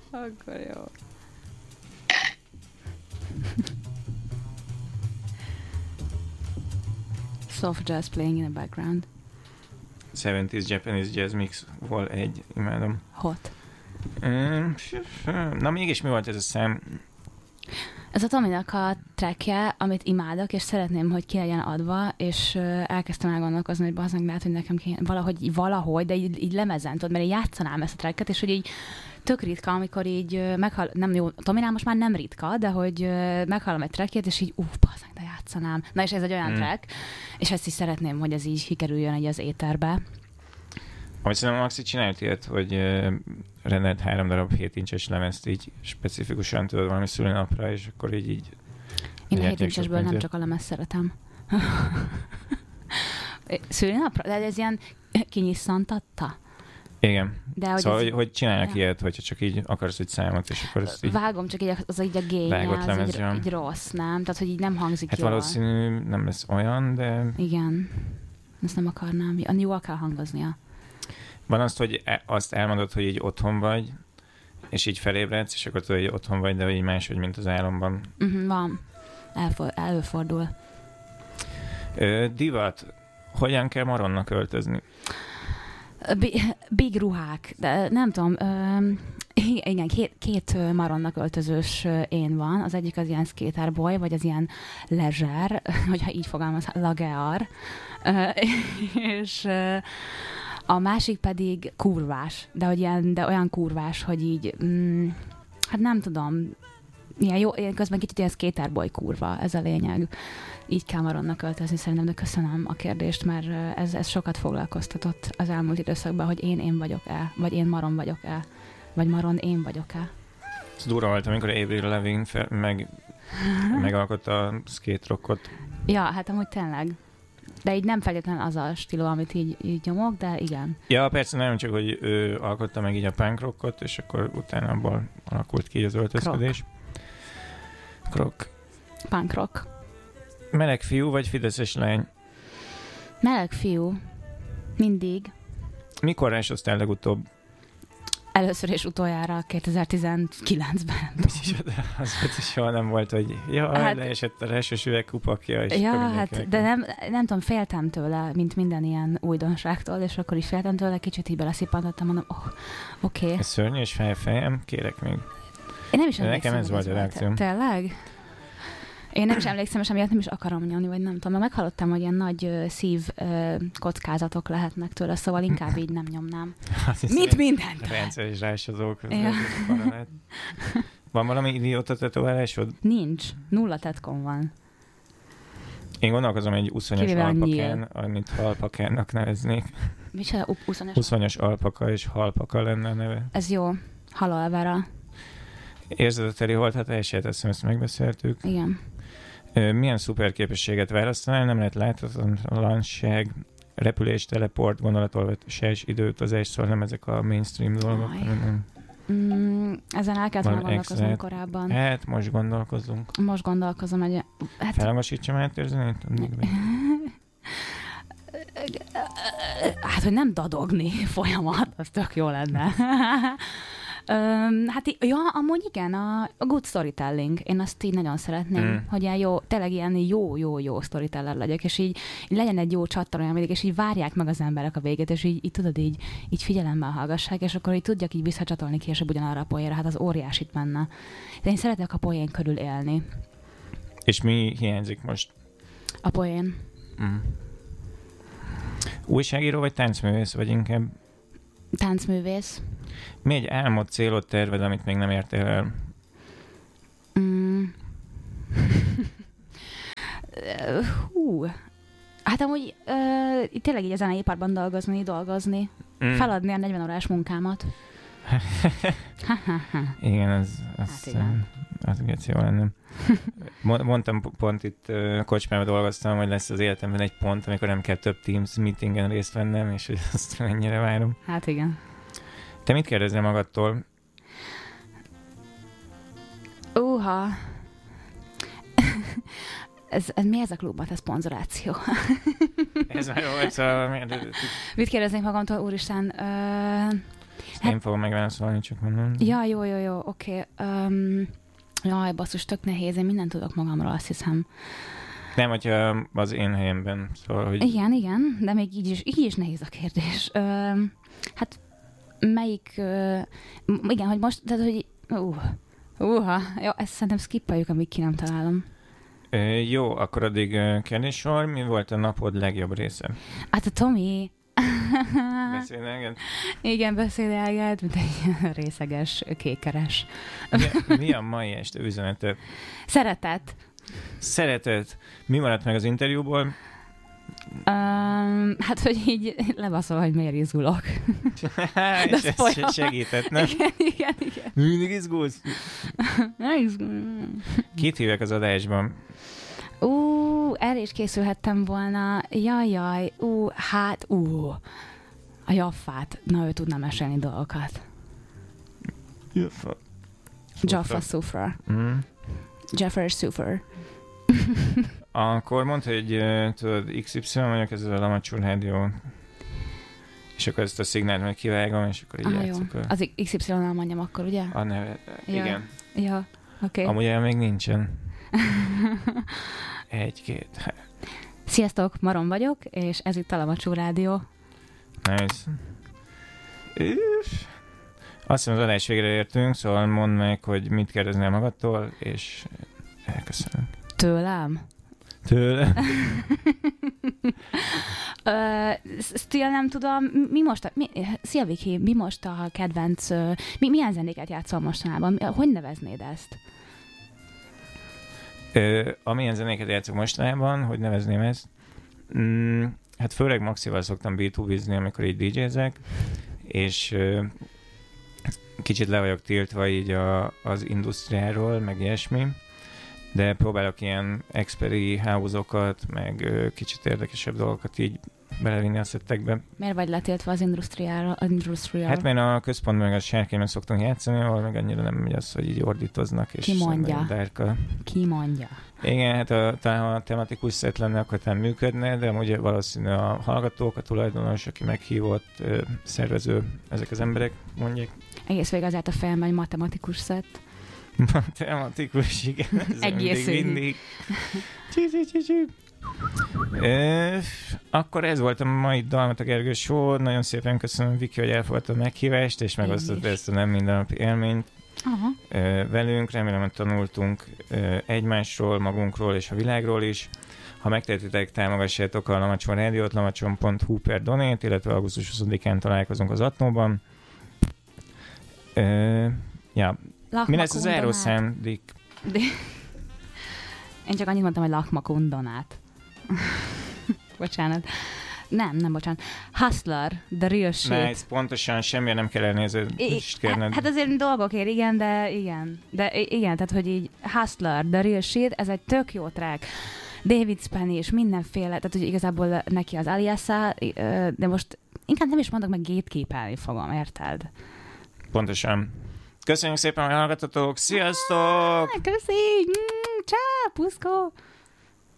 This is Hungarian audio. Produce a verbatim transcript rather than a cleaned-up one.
Akkor jó. Soft jazz playing in the background. hetvenes Japanese jazz mix volt egy, imádom. Hot. Na mégis mi volt ez a szám? Ez a Tominak a trackje, amit imádok, és szeretném, hogy ki legyen adva, és elkezdtem elgondolkozni, hogy bazdmeg lehet, hogy nekem kéne, valahogy, valahogy, de így, így lemezen, tudod, mert én játszanám ezt a tracket, és hogy így tök ritka, amikor így meghall, nem jó, Tominál most már nem ritka, de hogy meghallom egy trackjét, és így, ú, bazdmeg, de játszanám. Na és ez egy olyan mm. track, és ezt is szeretném, hogy ez így kikerüljön egy az éterbe. Amit szerintem Maxi csinált ilyet, hogy uh, rendelt három darab hét incses lemezt így specifikusan tudod valami szülinapra, és akkor így így... Én a hét incsesből nem csak a lemez szeretem. Szülinapra? De ez ilyen kinyisszantatta? Igen. De, hogy szóval, ez... hogy, hogy csinálják ja. ilyet, hogyha csak így akarsz egy számot, és akkor ezt így... Vágom, csak így az így a gain, az így, így rossz, nem? Tehát, hogy így nem hangzik hát jól. Hát valószínű nem lesz olyan, de... Igen. Ezt nem akarnám. Jól kell hangoznia. Van azt, hogy azt elmondod, hogy így otthon vagy, és így felébredsz, és akkor tudod, hogy otthon vagy, de hogy így máshogy, mint az álomban. Uh-huh, van. Elfor- előfordul. Ö, divat. Hogyan kell maronnak öltözni? Big, big ruhák. De nem tudom. Ö, igen, két, két maronnak öltözős én van. Az egyik az ilyen skater boy, vagy az ilyen leisure, hogyha így fogalmaz, lagear. Ö, és... A másik pedig kurvás, de, hogy ilyen, de olyan kurvás, hogy így, mm, hát nem tudom, ilyen jó, közben kicsit ilyen skaterboy kurva, ez a lényeg. Így kell maronnak öltözni szerintem, de köszönöm a kérdést, mert ez, ez sokat foglalkoztatott az elmúlt időszakban, hogy én én vagyok-e, vagy én maron vagyok-e, vagy maron én vagyok-e. Ez durva volt, amikor Avril Lavigne fel, meg, megalkotta a skate rockot. Ja, hát amúgy tényleg. De így nem feltétlenül az a stíló, amit így, így nyomok, de igen. Ja, persze nem csak, hogy ő alkotta meg így a punk rockot, és akkor utána abból alakult ki az öltözködés. Krok. Punk rock. Meleg fiú vagy fideszes lány? Meleg fiú. Mindig. Mikor ásoztál legutóbb? Először és utoljára kétezer-tizenkilencben. Az soha nem volt, hogy ja, hát, leesett a rásos üvegkupakja. És ja, hát, de nem, nem tudom, féltem tőle, mint minden ilyen újdonságtól, és akkor is féltem tőle, kicsit így beleszippantottam, mondom, oh, oké. Okay. Ez szörnyű, és fáj a fejem, kérek még. Én nem is emlékszem. Nekem ez volt a reakcióm. Tényleg? Én nem is emlékszem, és amiatt nem is akarom nyomni, vagy nem tudom. Meghallottam, hogy ilyen nagy uh, szív uh, kockázatok lehetnek tőle, szóval inkább így nem nyomnám. Mint mindent. Rendszeres rásozók. Ja. Van valami idióta tetoválásod? Nincs. Nulla tetkom van. Én gondolkozom egy uszonyos alpakán, amit halpakánnak neveznék. Micsoda? Uszonyos? Uszonyos alpaka és halpaka lenne a neve. Ez jó. Halalvera. Érzed a teli holthatását? Azt hiszem, ezt megbeszéltük. Igen. Milyen szuper képességet választanál? Nem lehet láthatatlanság, repülés, teleport, gondolatolvasás, időutazás, szóval nem ezek a mainstream dolgok. Nem. Mm, ezen el kellett volna gondolkoznom korábban. Hát, most gondolkozunk. Most gondolkozom egy... Hát... Felhangasítsam át érzenét? Hát, hogy nem dadogni folyamat, az tök jó lenne. Öm, hát, ja, amúgy igen, a, a good storytelling. Én azt így nagyon szeretném, mm. hogy ilyen jó, tényleg ilyen jó-jó-jó storyteller legyek, és így, így legyen egy jó csatorna olyan mindig, és így várják meg az emberek a végét, és így, így tudod, így, így figyelemmel hallgassák, és akkor így tudjak így visszacsatolni később ugyanarra a poénra, hát az óriásit menne. De én szeretek a poén körül élni. És mi hiányzik most? A poén. Mm. Újságíró vagy táncművész vagy inkább? Táncművész. Mi egy álmod, célod, terved, amit még nem értél el? Mm. Hú. Hát amúgy uh, tényleg így a zeneiparban dolgozni, dolgozni. Mm. Feladni a negyven órás munkámat. Igen, az, az, hát igen. az geci jó lenne. Mondtam pont itt uh, kocsmában dolgoztam, hogy lesz az életemben egy pont, amikor nem kell több Teams meetingen részt vennem, és hogy azt mennyire várom. Hát igen. Te mit kérdezel magadtól? Uha. ez, ez, mi ez a klubban? Ez szponzoráció. Ez már jó, ez a... Mit kérdeznék magamtól, úristen? Uh, Hát... Én fogom megválaszolni, csak mondom. Ja, jó, jó, jó, oké. Okay. Um, jaj, basszus, tök nehéz, én mindent tudok magamról, azt hiszem. Nem, hogyha az én helyemben, szóval, hogy... Igen, igen, de még így is, így is nehéz a kérdés. Uh, hát melyik... Uh, igen, hogy most, tehát, hogy... Uh, uha, jó, ezt szerintem skippeljuk, amíg ki nem találom. Uh, jó, akkor addig uh, kérdéssor, mi volt a napod legjobb része? Hát a Tomi... Beszélgelget? Igen, beszélgelget, mint egy részeges, kékeres. Mi, mi a mai este üzenetet? Szeretet. Szeretet. Mi maradt meg az interjúból? Um, hát, hogy így lebaszol, hogy miért izgulok. És ez segített, nem? Igen, igen, igen. Mindig izgulsz? Nem izgulom. Kit hívek az adásban? Ú, erre is készülhettem volna. Jaj, jaj, ú, hát, ú. A Jaffát. Na, ő tudna mesélni dolgokat. Jaffa. Jaffa Sufra. Mm. Jaffa Sufra. Akkor mondd, hogy uh, tudod, iksz ipszilon vagyok, ez a Lamacsúr Rádió. És akkor ezt a szignált meg kivágom, és akkor így ah, játszok. Jó. Az iksz ipszilonnal mondjam akkor, ugye? A neve, ja. Igen. Ja, oké. Okay. Amúgy olyan még nincsen. Egy-két. Sziasztok, Maron vagyok, és ez itt a Lamacsúr Rádió. Nice. És... Azt hiszem, az adás végre értünk, szóval mondd meg, hogy mit kérdeznél magadtól, és elköszönök. Tőlem? Tőlem? uh, Still nem tudom, mi most, a, mi, szia Viki, mi most a kedvenc, uh, mi, milyen zenéket játszol mostanában? Hogy neveznéd ezt? Ö, amilyen zenéket játszok mostanában, hogy nevezném ezt? Mm, hát főleg Maxival szoktam bé kettő bé-zni, amikor így dé jézek, és ö, kicsit le vagyok tiltva így a, az industriáról, meg ilyesmi, de próbálok ilyen experi house-okat, meg ö, kicsit érdekesebb dolgokat így belevinni a szettekbe. Miért vagy letiltva az industriáról? Industrial? Hát mert a központban meg a sárkányban szoktunk játszani, ahol meg annyira nem megy az, hogy így ordítoznak. És ki mondja? Dárka. Ki mondja? Igen, hát a, talán a tematikus szett lenne, akkor talán működne, de ugye valószínű a hallgatók, a tulajdonos, aki meghívott, ö, szervező, ezek az emberek mondják. Egész végig azért a fejemben egy matematikus szett. Matematikus, igen. Egész mindig, mindig. Csí, csí, csí, csí. Ö, akkor ez volt a mai Dalmata Gergő Show. Nagyon szépen köszönöm, Viki, hogy elfogadta a meghívást, és megosztott ezt a nem mindennapi élményt ö, velünk. Remélem, hogy tanultunk ö, egymásról, magunkról és a világról is. Ha megtehetitek, támogassátok a Lamacson Rádiót, lamacson pont hu per donate, illetve augusztus huszadikán találkozunk az Atnóban. Ö, ja. Mi lesz az zárószándék? De... Én csak annyit mondtam, hogy lakmakundonát. Bocsánat. Nem, nem bocsánat. Hustler, the real shit. Nice, pontosan, semmilyen nem kell elnézést kérned. Hát azért dolgokért, igen, de igen. De igen, tehát, hogy így Hustler, the real shit, ez egy tök jó track. David Spenny és mindenféle, tehát hogy igazából neki az aliasa, de most inkább nem is mondok, meg gatekeepelni fogom, érted? Pontosan. Köszönjük szépen, hogy hallgattatok. Sziasztok! Köszi! Csá, puszkó!